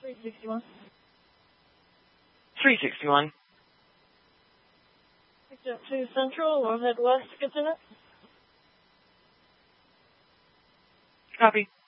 361. 361. Picked up 2 Central, or head west, continent. Copy.